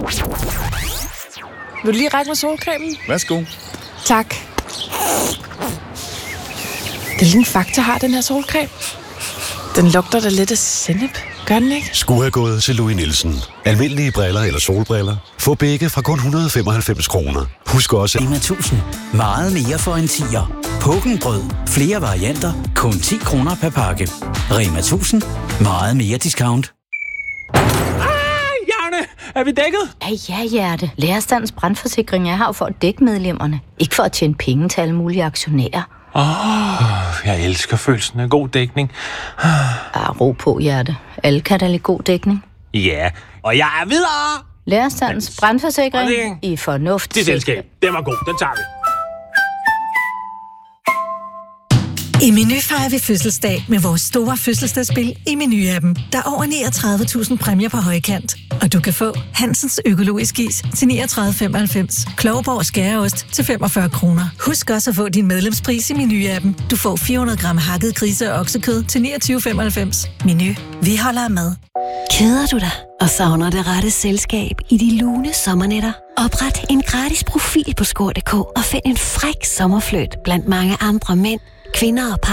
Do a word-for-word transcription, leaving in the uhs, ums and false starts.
Vil du lige række mig solcremen? Værsgo. Tak. Hvilken Fakta har den her solcreme? Den lugter da lidt af sennep. Gør den ikke? Skulle have gået til Louis Nielsen. Almindelige briller eller solbriller. Få begge fra kun et hundrede og femoghalvfems kroner. Husk også... Rema tusind. Meget mere for en tier. Pukkenbrød. Flere varianter. Kun ti kroner per pakke. Rema tusind. Meget mere discount. Er vi dækket? Ja, ja, Hjerte. Lærerstandens brandforsikring er her jo for at dække medlemmerne. Ikke for at tjene penge til alle mulige aktionærer. Åh, oh, jeg elsker følelsen af god dækning. Ah, ro på, Hjerte. Alle kan da lide god dækning. Ja, og jeg er videre! Lærerstandens brandforsikring i fornuft. Det selskab. Den var god. Den tager vi. I Meny fejrer vi fødselsdag med vores store fødselsdagsspil i Meny-appen. Der er over niogtredive tusind præmier på højkant. Og du kan få Hansens økologisk is til niogtredive femoghalvfems, Klovborg skæreost til femogfyrre kroner. Husk også at få din medlemspris i Meny-appen. Du får fire hundrede gram hakket grise- og oksekød til niogtyve femoghalvfems. Meny. Vi holder med. Keder du dig og savner det rette selskab i de lune sommernætter? Opret en gratis profil på skor punktum d k og find en fræk sommerfløjt blandt mange andre mænd, kvinder og par.